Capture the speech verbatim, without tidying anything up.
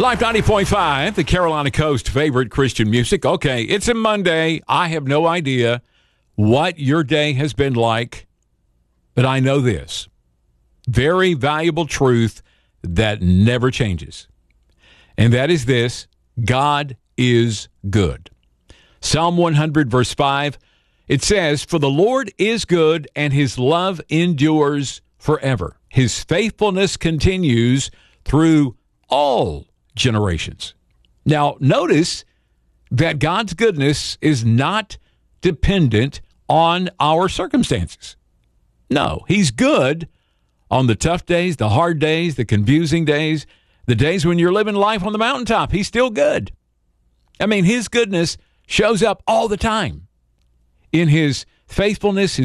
Live ninety point five, the Carolina Coast favorite Christian music. Okay, it's a Monday. I have no idea what your day has been like, but I know this. Very valuable truth that never changes. And that is this: God is good. Psalm one hundred, verse five, it says, "For the Lord is good, and his love endures forever. His faithfulness continues through all generations." Now, notice that God's goodness is not dependent on our circumstances. No, he's good on the tough days, the hard days, the confusing days, the days when you're living life on the mountaintop. He's still good. I mean, his goodness shows up all the time in his faithfulness, his